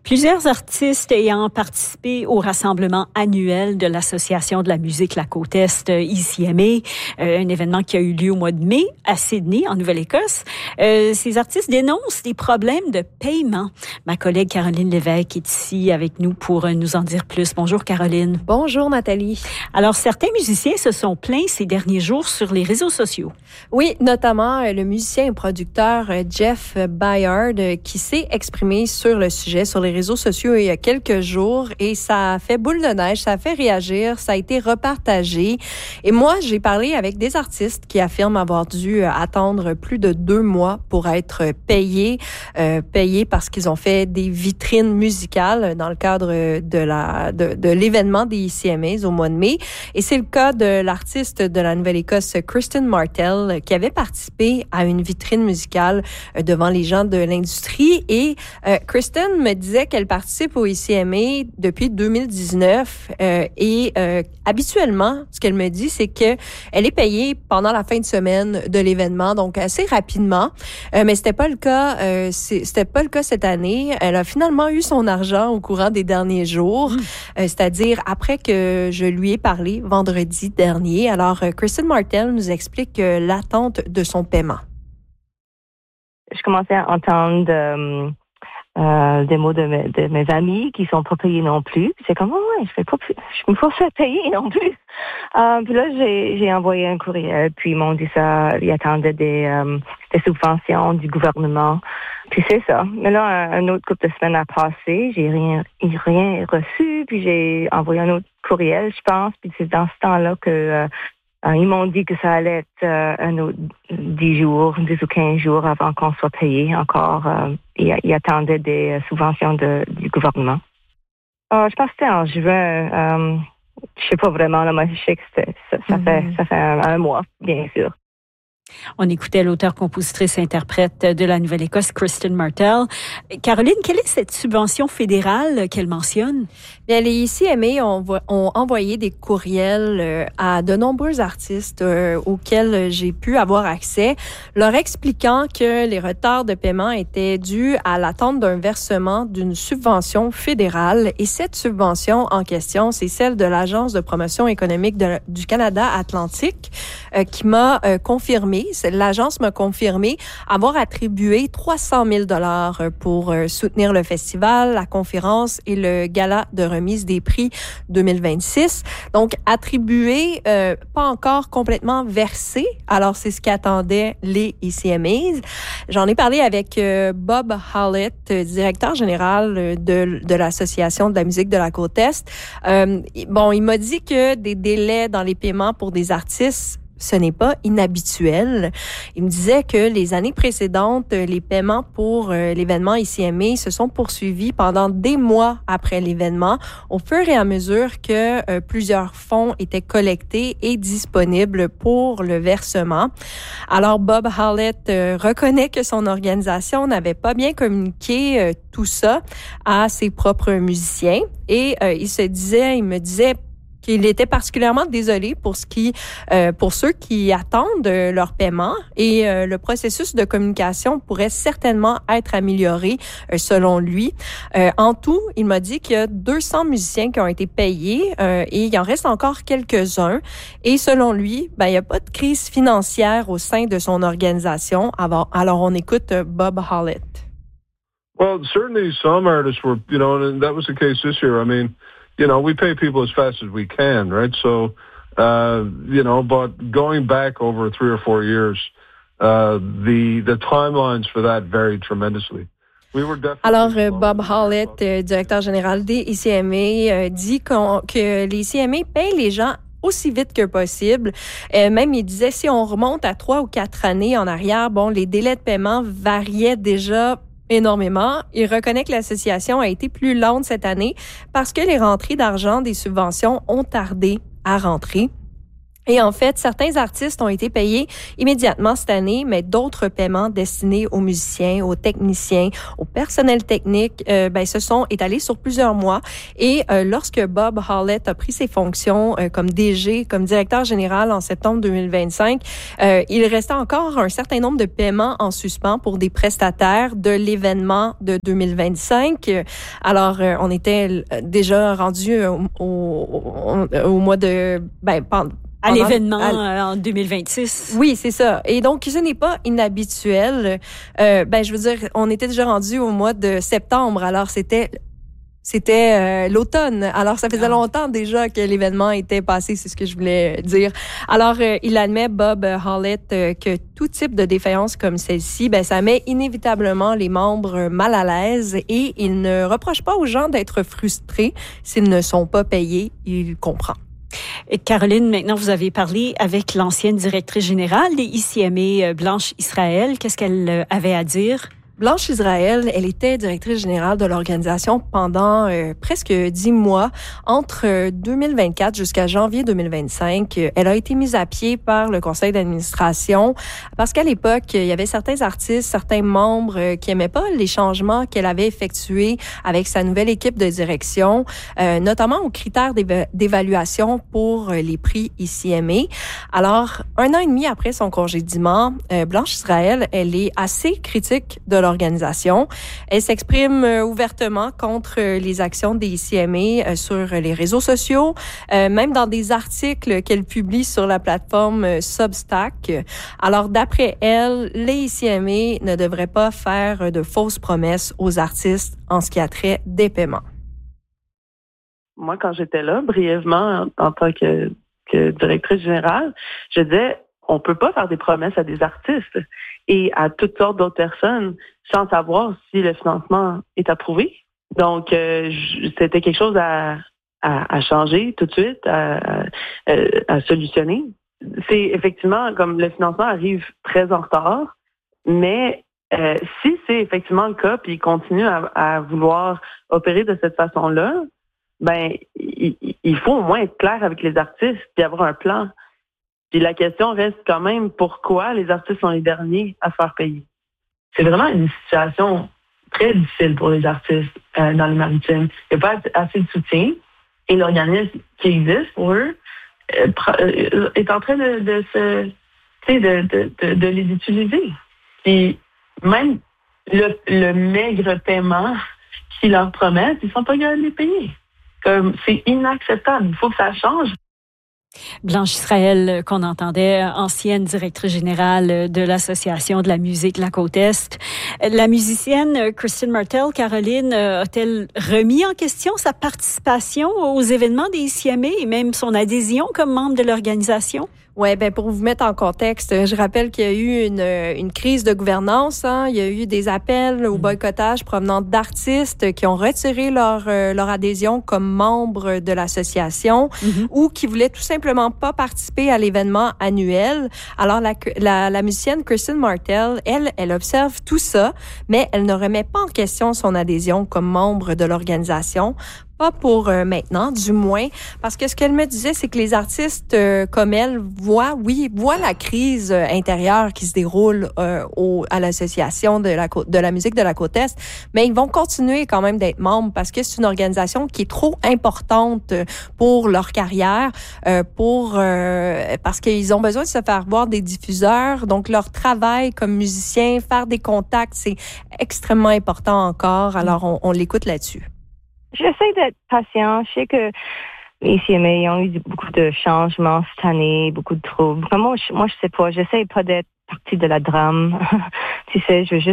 Plusieurs artistes ayant participé au rassemblement annuel de l'Association de la musique La Côte-Est, ICMA, un événement qui a eu lieu au mois de mai à Sydney, en Nouvelle-Écosse. Ces artistes dénoncent des problèmes de paiement. Ma collègue Caroline Lévesque est ici avec nous pour nous en dire plus. Bonjour Caroline. Bonjour Nathalie. Alors, certains musiciens se sont plaints ces derniers jours sur les réseaux sociaux. Oui, notamment le musicien et producteur Jeff Bayard qui s'est exprimé sur le sujet sur les réseaux sociaux il y a quelques jours et ça a fait boule de neige, ça a fait réagir, ça a été repartagé. Et moi, j'ai parlé avec des artistes qui affirment avoir dû attendre plus de 2 mois pour être payés parce qu'ils ont fait des vitrines musicales dans le cadre de l'événement des ICMAs au mois de mai. Et c'est le cas de l'artiste de la Nouvelle-Écosse, Kristen Martell, qui avait participé à une vitrine musicale devant les gens de l'industrie. Et Kristen me disait qu'elle participe au ICMA depuis 2019 et habituellement, ce qu'elle me dit, c'est que elle est payée pendant la fin de semaine de l'événement, donc assez rapidement. Mais c'était pas le cas. C'était pas le cas cette année. Elle a finalement eu son argent au courant des derniers jours, c'est-à-dire après que je lui ai parlé vendredi dernier. Alors, Kristen Martell nous explique l'attente de son paiement. Je commençais à entendre des mots de mes amis qui sont pas payés non plus. C'est comme, je me fais payer non plus. Puis là, j'ai envoyé un courriel, puis ils m'ont dit ça, ils attendaient des subventions du gouvernement. Puis c'est ça. Mais là, un autre couple de semaines a passé, j'ai rien reçu, puis j'ai envoyé un autre courriel, je pense, puis c'est dans ce temps-là que ils m'ont dit que ça allait être un autre 10 ou 15 jours avant qu'on soit payé encore. Ils attendaient des subventions du gouvernement. Je pense que c'était en juin. Je sais pas vraiment, là, mais je sais que ça fait un mois, bien sûr. On écoutait l'auteur-compositrice-interprète de la Nouvelle-Écosse, Kristen Martell. Caroline, quelle est cette subvention fédérale qu'elle mentionne? Bien, les ICMA ont envoyé des courriels à de nombreux artistes auxquels j'ai pu avoir accès, leur expliquant que les retards de paiement étaient dus à l'attente d'un versement d'une subvention fédérale. Et cette subvention en question, c'est celle de l'Agence de promotion économique du Canada Atlantique qui m'a confirmé. L'agence m'a confirmé avoir attribué 300 000 $ pour soutenir le festival, la conférence et le gala de remise des prix 2026. Donc, attribué, pas encore complètement versé. Alors, c'est ce qu'attendaient les ICMAs. J'en ai parlé avec Bob Hallett, directeur général de l'Association de la musique de la Côte-Est. Il m'a dit que des délais dans les paiements pour des artistes, ce n'est pas inhabituel. Il me disait que les années précédentes, les paiements pour l'événement ICMA se sont poursuivis pendant des mois après l'événement, au fur et à mesure que plusieurs fonds étaient collectés et disponibles pour le versement. Alors, Bob Hallett reconnaît que son organisation n'avait pas bien communiqué tout ça à ses propres musiciens et il me disait qu'il était particulièrement désolé pour ceux qui attendent leur paiement et le processus de communication pourrait certainement être amélioré selon lui. En tout, il m'a dit qu'il y a 200 musiciens qui ont été payés et il en reste encore quelques-uns. Et selon lui, il n'y a pas de crise financière au sein de son organisation. Alors on écoute Bob Hallett. Well, certainly some artists were, and that was the case this year. I mean, we pay people as fast as we can, right? So, but going back over 3 or 4 years, the timelines for that varied tremendously. Alors, Bob Hallett, directeur général des ICMA, dit que les ICMA payent les gens aussi vite que possible. Même, il disait, si on remonte à 3 ou 4 années en arrière, les délais de paiement variaient déjà énormément. Il reconnaît que l'association a été plus lente cette année parce que les rentrées d'argent des subventions ont tardé à rentrer. Et en fait, certains artistes ont été payés immédiatement cette année, mais d'autres paiements destinés aux musiciens, aux techniciens, au personnel technique, se sont étalés sur plusieurs mois. Et lorsque Bob Hallett a pris ses fonctions comme DG, comme directeur général en septembre 2025, il restait encore un certain nombre de paiements en suspens pour des prestataires de l'événement de 2025. Alors, on était déjà rendu au mois de... À l'événement en 2026. Oui, c'est ça. Et donc, ce n'est pas inhabituel. Je veux dire, on était déjà rendu au mois de septembre, alors c'était l'automne. Alors, ça faisait longtemps déjà que l'événement était passé, c'est ce que je voulais dire. Alors, il admet, Bob Hallett, que tout type de défaillance comme celle-ci, ça met inévitablement les membres mal à l'aise et il ne reproche pas aux gens d'être frustrés s'ils ne sont pas payés. Il comprend. Et Caroline, maintenant, vous avez parlé avec l'ancienne directrice générale des ICMA, Blanche Israël. Qu'est-ce qu'elle avait à dire? Blanche Israël, elle était directrice générale de l'organisation pendant presque 10 mois, entre 2024 jusqu'à janvier 2025. Elle a été mise à pied par le conseil d'administration parce qu'à l'époque, il y avait certains artistes, certains membres qui aimaient pas les changements qu'elle avait effectués avec sa nouvelle équipe de direction, notamment aux critères d'évaluation pour les prix ICMA. Alors, 1 an et demi après son congédiement, Blanche Israël, elle est assez critique de l'organisation. Elle s'exprime ouvertement contre les actions des ICMA sur les réseaux sociaux, même dans des articles qu'elle publie sur la plateforme Substack. Alors, d'après elle, les ICMA ne devraient pas faire de fausses promesses aux artistes en ce qui a trait des paiements. Moi, quand j'étais là, brièvement, en tant que directrice générale, je disais, on peut pas faire des promesses à des artistes et à toutes sortes d'autres personnes sans savoir si le financement est approuvé. Donc, c'était quelque chose à changer tout de suite, à solutionner. C'est effectivement, comme le financement arrive très en retard, mais si c'est effectivement le cas, puis il continue à vouloir opérer de cette façon-là, il faut au moins être clair avec les artistes puis avoir un plan. Puis la question reste quand même, pourquoi les artistes sont les derniers à se faire payer? C'est vraiment une situation très difficile pour les artistes dans les maritimes. Il n'y a pas assez de soutien et l'organisme qui existe pour eux est en train de les utiliser. Puis même le maigre paiement qu'ils leur promettent, ils ne sont pas capables de les payer. C'est inacceptable. Il faut que ça change. Blanche Israël, qu'on entendait, ancienne directrice générale de l'Association de la musique La Côte-Est. La musicienne Kristen Martell, Caroline, a-t-elle remis en question sa participation aux événements des ICMA et même son adhésion comme membre de l'organisation? Ouais, pour vous mettre en contexte, je rappelle qu'il y a eu une crise de gouvernance. Il y a eu des appels au boycottage provenant d'artistes qui ont retiré leur adhésion comme membres de l'association ou qui voulaient tout simplement pas participer à l'événement annuel. Alors la musicienne Kristen Martell, elle observe tout ça, mais elle ne remet pas en question son adhésion comme membre de l'organisation. Pas pour maintenant, du moins, parce que ce qu'elle me disait, c'est que les artistes comme elle voient la crise intérieure qui se déroule à l'association de la musique de la Côte-Est, mais ils vont continuer quand même d'être membres parce que c'est une organisation qui est trop importante pour leur carrière, parce qu'ils ont besoin de se faire voir des diffuseurs, donc leur travail comme musicien, faire des contacts, c'est extrêmement important encore. Alors on l'écoute là-dessus. J'essaie d'être patient. Je sais que les ICMA ont eu beaucoup de changements cette année, beaucoup de troubles. Moi, je sais pas. J'essaie pas d'être partie de la drame. Tu sais, je veux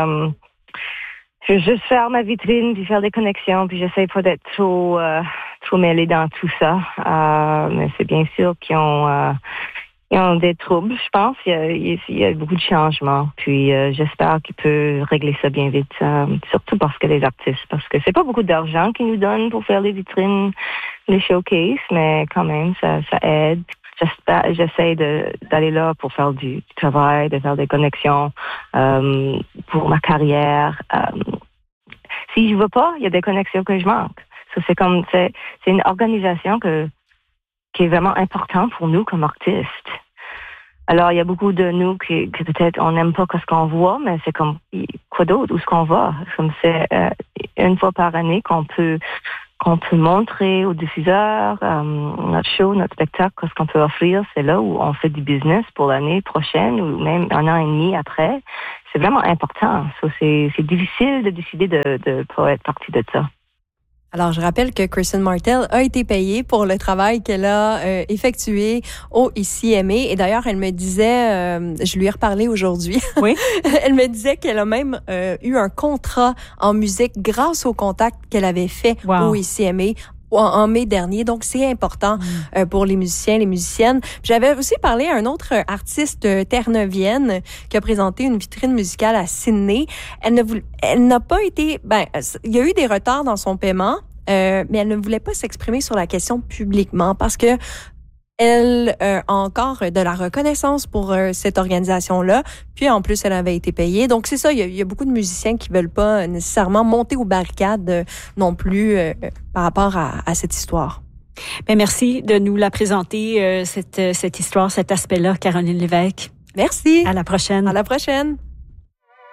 juste faire ma vitrine, puis faire des connexions, puis j'essaie pas d'être trop mêlée dans tout ça. Mais c'est bien sûr qu'ils ont des troubles, je pense. Il y a beaucoup de changements. Puis j'espère qu'il peut régler ça bien vite. Surtout parce que les artistes, parce que c'est pas beaucoup d'argent qu'ils nous donnent pour faire les vitrines, les showcases, mais quand même, ça aide. J'essaie d'aller là pour faire du travail, de faire des connexions pour ma carrière. Si je veux pas, il y a des connexions que je manque. Ça, c'est une organisation que qui est vraiment important pour nous comme artistes. Alors, il y a beaucoup de nous qui peut-être on n'aime pas ce qu'on voit, mais c'est comme quoi d'autre, où est-ce qu'on va? Comme c'est une fois par année qu'on peut montrer aux diffuseurs notre show, notre spectacle, ce qu'on peut offrir. C'est là où on fait du business pour l'année prochaine ou même un an et demi après. C'est vraiment important. C'est difficile de décider de pas être partie de ça. Alors, je rappelle que Kristen Martell a été payée pour le travail qu'elle a effectué au ICMA. Et d'ailleurs, elle me disait, je lui ai reparlé aujourd'hui, oui. Elle me disait qu'elle a même eu un contrat en musique grâce au contact qu'elle avait fait au ICMA en mai dernier. Donc, c'est important pour les musiciens, les musiciennes. J'avais aussi parlé à un autre artiste terre-neuvienne qui a présenté une vitrine musicale à Sydney. Elle n'a pas été... il y a eu des retards dans son paiement, mais elle ne voulait pas s'exprimer sur la question publiquement parce que elle a encore de la reconnaissance pour cette organisation-là. Puis, en plus, elle avait été payée. Donc, c'est ça, il y a beaucoup de musiciens qui veulent pas nécessairement monter aux barricades non plus par rapport à cette histoire. Bien, merci de nous la présenter, cette histoire, cet aspect-là, Caroline Lévesque. Merci. À la prochaine. À la prochaine.